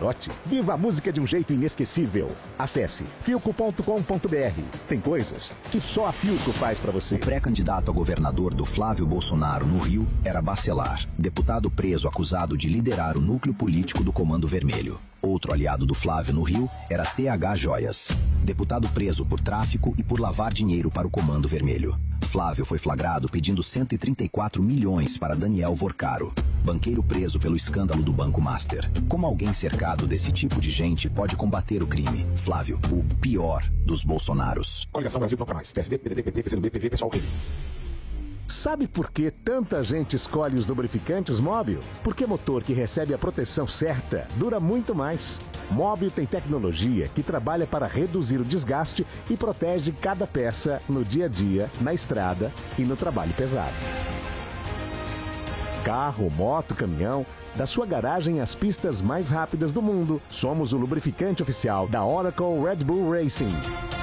Pavarotti? Viva a música de um jeito inesquecível. Acesse filco.com.br. Tem coisas que só a Filco faz pra você. O pré-candidato a governador do Flávio Bolsonaro no Rio era Bacelar, deputado preso acusado de liderar o núcleo político do Comando Vermelho. Outro aliado do Flávio no Rio era TH Joias, deputado preso por tráfico e por lavar dinheiro para o Comando Vermelho. Flávio foi flagrado pedindo 134 milhões para Daniel Vorcaro, banqueiro preso pelo escândalo do Banco Master. Como alguém cercado desse tipo de gente pode combater o crime? Flávio, o pior dos Bolsonaros. Coligação Brasil Toca Mais. PSD, PDT, PT, PCdoB, PV, Pessoal Rede. Sabe por que tanta gente escolhe os lubrificantes Móbil? Porque motor que recebe a proteção certa dura muito mais. Móbil tem tecnologia que trabalha para reduzir o desgaste e protege cada peça no dia a dia, na estrada e no trabalho pesado. Carro, moto, caminhão, da sua garagem às pistas mais rápidas do mundo, somos o lubrificante oficial da Oracle Red Bull Racing.